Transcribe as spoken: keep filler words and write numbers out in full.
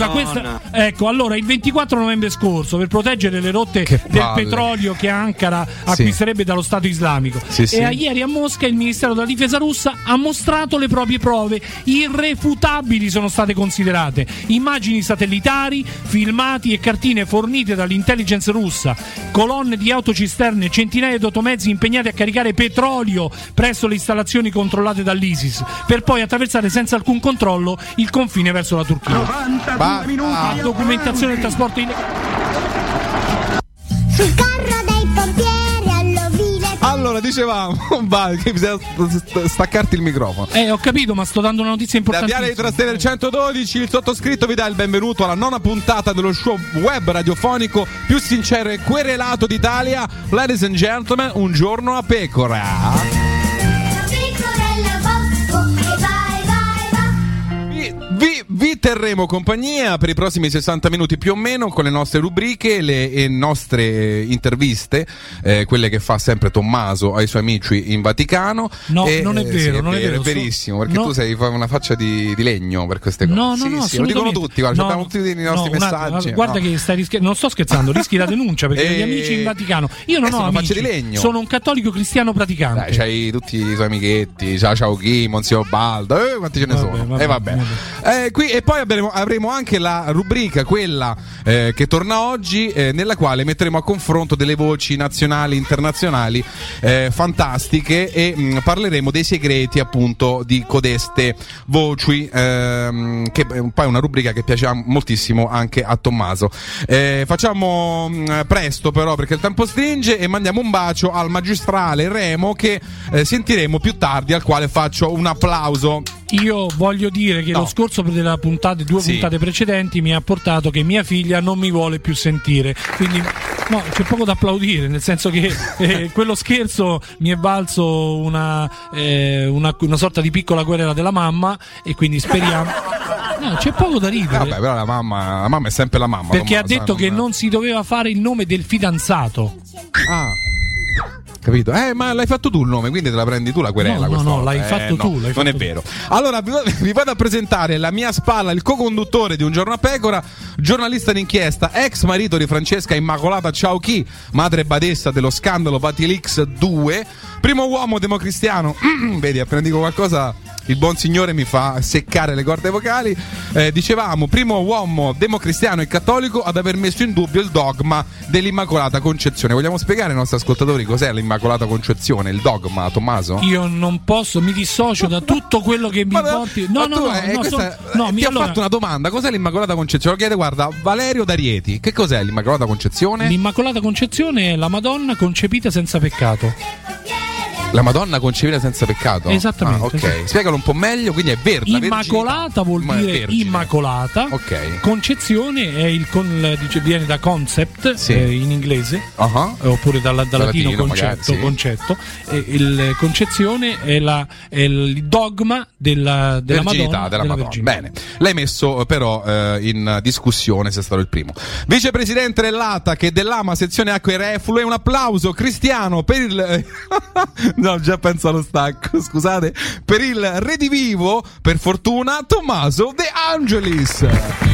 Luca, questa, ecco, allora il ventiquattro novembre scorso, per proteggere le rotte che del palle. petrolio che Ankara acquisterebbe sì. dallo Stato islamico, sì, e sì. a ieri a Mosca il Ministero della Difesa russa ha mostrato le proprie prove irrefutabili, sono state considerate immagini satellitari, filmati e cartine fornite dall'intelligence russa, colonne di autocisterne, centinaia di automezzi impegnati a caricare petrolio presso le installazioni controllate dall'ISIS, per poi attraversare senza alcun controllo il confine verso la Turchia. Ba- ah. Documentazione del trasporto illegale. Sul carro dei pompieri all'ovile. Allora, dicevamo, vai, che bisogna staccarti il microfono. Eh, ho capito, ma sto dando una notizia Da importante. Viale di Trastevere centododici, il sottoscritto vi dà il benvenuto alla nona puntata dello show web radiofonico più sincero e querelato d'Italia. Ladies and gentlemen, un giorno a pecora. Vi, vi terremo compagnia per i prossimi sessanta minuti più o meno con le nostre rubriche, le, le nostre eh, interviste, eh, quelle che fa sempre Tommaso ai suoi amici in Vaticano. No, e, non è vero, sì, è non è vero. È verissimo, perché no. tu sei fa una faccia di, di legno per queste cose. No, no, sì, no, sì, lo dicono tutti, guarda, no, abbiamo tutti i nostri no, messaggi. Una, guarda no. che stai rischiando, non sto scherzando, rischi la denuncia perché e... gli amici in Vaticano. Io non eh, ho sono amici, facce di legno. Sono un cattolico cristiano praticante. Dai, c'hai tutti i suoi amichetti, ciao ciao Chi, Monsignor Baldo, eh, quanti ce ne vabbè, sono? vabbè, e vabbè. vabbè. Eh, qui, e poi avremo, avremo anche la rubrica, quella eh, che torna oggi, eh, nella quale metteremo a confronto delle voci nazionali, internazionali eh, fantastiche, e mh, parleremo dei segreti appunto di codeste voci, ehm, che poi è una rubrica che piace moltissimo anche a Tommaso. Eh, facciamo mh, presto però, perché il tempo stringe, e mandiamo un bacio al magistrale Remo, che eh, sentiremo più tardi, al quale faccio un applauso. Io voglio dire che no. lo scorso delle puntate, due sì. puntate precedenti, mi ha portato che mia figlia non mi vuole più sentire. Quindi no, c'è poco da applaudire, nel senso che eh, quello scherzo mi è valso una, eh, una, una sorta di piccola querela della mamma, e quindi speriamo. No, c'è poco da ridere. Vabbè, però la mamma, la mamma è sempre la mamma. Perché Tommaso, ha detto eh, che non... non si doveva fare il nome del fidanzato. Ah. Capito? Eh, ma l'hai fatto tu il nome, quindi te la prendi tu la querela. No, no, no, l'hai eh, fatto no, tu. L'hai non fatto è vero. Allora, vi, vi vado a presentare la mia spalla, il co-conduttore di Un Giorno a Pecora, giornalista d'inchiesta, ex marito di Francesca Immacolata Ciauchi, madre badessa dello scandalo Vatilix due, primo uomo democristiano. Vedi, appena dico qualcosa, il buon signore mi fa seccare le corde vocali. Eh, dicevamo, primo uomo democristiano e cattolico ad aver messo in dubbio il dogma dell'Immacolata Concezione. Vogliamo spiegare ai nostri ascoltatori cos'è l'Immacolata Concezione, il dogma, Tommaso? Io non posso, mi dissocio da tutto quello che mi ma, porti. No, no, no, eh, no, questa, sono, no, ti mi, ho allora, fatto una domanda, cos'è l'Immacolata Concezione? Lo chiede, guarda, Valerio D'Arieti. Che cos'è l'Immacolata Concezione? L'Immacolata Concezione è la Madonna concepita senza peccato. La Madonna concepita senza peccato? Esattamente. Ah, ok. Esatto. Spiegalo un po' meglio, quindi è verde. Immacolata vuol Ma dire vergine. immacolata. Ok. Concezione è il con, dice, viene da concept, sì. eh, in inglese, uh-huh. oppure dal, dal da latino, latino concetto, magari, sì. concetto. E il concezione è, la, è il dogma della, della Verginità, Madonna, della della Madonna. Verginità. Bene, l'hai messo però eh, in discussione, sei stato il primo. Vicepresidente dell'A T A che dell'Ama sezione acque reflue, un applauso cristiano per il no, già penso allo stacco, scusate, per il redivivo, per fortuna, Tommaso De Angelis.